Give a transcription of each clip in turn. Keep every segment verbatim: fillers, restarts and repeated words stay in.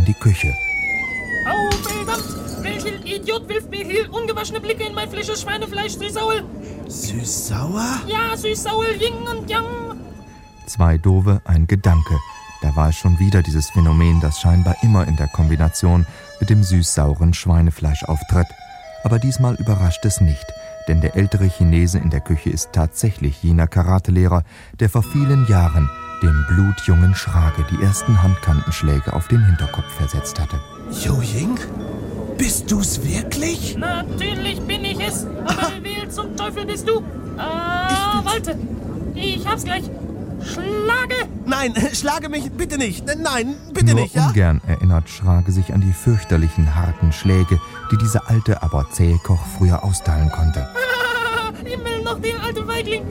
in die Küche. Au, verdammt! Welcher Idiot wirft mir hier ungewaschene Blicke in mein frisches Schweinefleisch, süß-saul? Süß-sauer? Ja, süß-saul, Yin und Yang. Zwei Doofe, ein Gedanke. Da war es schon wieder dieses Phänomen, das scheinbar immer in der Kombination mit dem süß-sauren Schweinefleisch auftritt. Aber diesmal überrascht es nicht, denn der ältere Chinese in der Küche ist tatsächlich jener Karatelehrer, der vor vielen Jahren dem blutjungen Schrage die ersten Handkantenschläge auf den Hinterkopf versetzt hatte. Yu Ying? Bist du's wirklich? Natürlich bin ich es. Aber wer zum Teufel bist du? Ah, ich warte. Ich hab's gleich. Schlage! Nein, schlage mich bitte nicht. Nein, bitte Nur nicht, ja? ungern erinnert Schrage sich an die fürchterlichen, harten Schläge, die dieser alte, aber zähe Koch früher austeilen konnte. Ah, Himmel, noch den alten Feigling.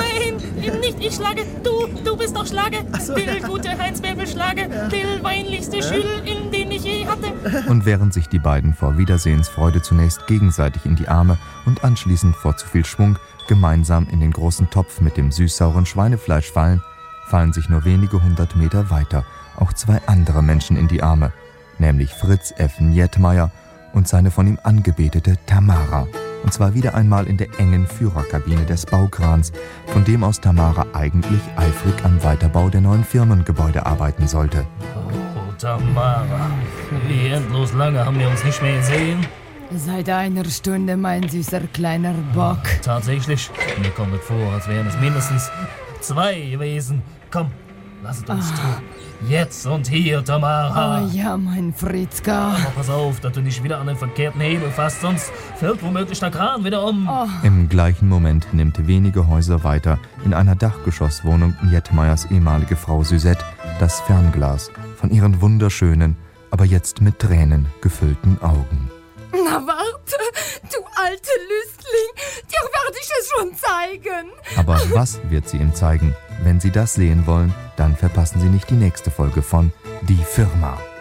Nein, nicht ich schlage. Du, du bist doch Schlage. so, Der gute Heinz-Bärbel Schlage. Ja. Der weinlichste Schüler, in den ich je hatte. Und während sich die beiden vor Wiedersehensfreude zunächst gegenseitig in die Arme und anschließend vor zu viel Schwung gemeinsam in den großen Topf mit dem süß-sauren Schweinefleisch fallen, fallen sich nur wenige hundert Meter weiter auch zwei andere Menschen in die Arme, nämlich Fritz F. Njettmeier und seine von ihm angebetete Tamara. Und zwar wieder einmal in der engen Führerkabine des Baukrans, von dem aus Tamara eigentlich eifrig am Weiterbau der neuen Firmengebäude arbeiten sollte. Oh, Tamara, wie endlos lange haben wir uns nicht mehr gesehen? Seit einer Stunde, mein süßer kleiner Bock. Tatsächlich, mir kommt es vor, als wären es mindestens zwei gewesen. Komm, lass es uns tun. Jetzt und hier, Tamara. Oh ja, mein Fritzka. Aber pass auf, dass du nicht wieder an den verkehrten Hebel fasst, sonst fällt womöglich der Kran wieder um. Oh. Im gleichen Moment nimmt wenige Häuser weiter in einer Dachgeschosswohnung Njettmeiers ehemalige Frau Suzette das Fernglas von ihren wunderschönen, aber jetzt mit Tränen gefüllten Augen. Na warte, du alte Lüstling, dir werde ich es schon zeigen. Aber was wird sie ihm zeigen? Wenn Sie das sehen wollen, dann verpassen Sie nicht die nächste Folge von Die Firma.